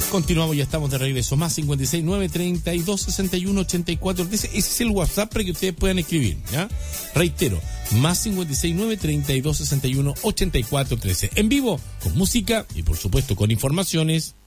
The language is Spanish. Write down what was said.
Continuamos, ya estamos de regreso. Más 569-3261-8413. Ese es el WhatsApp para que ustedes puedan escribir, ¿ya? Reitero, más 569-3261-8413. En vivo, con música y por supuesto con informaciones